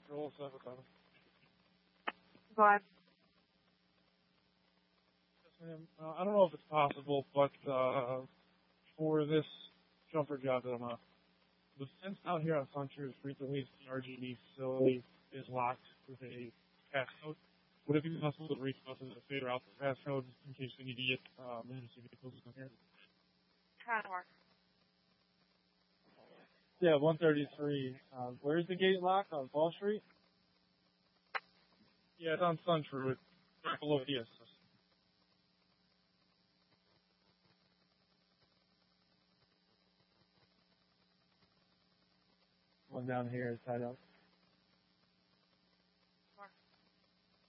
Patrol 7-7. Go ahead. Yes, ma'am. I don't know if it's possible, but for this jumper job that I'm on, the fence out here on Sunshine Street that leads to the RGB facility is locked with a passcode. Would it be possible to reach out to the fader out the passcode in case we need to get emergency vehicles in here? Kind of work. Yeah, 133. Where's the gate lock? On Fall Street? Yeah, it's on Sunshine, right below DS. One down here is tied up.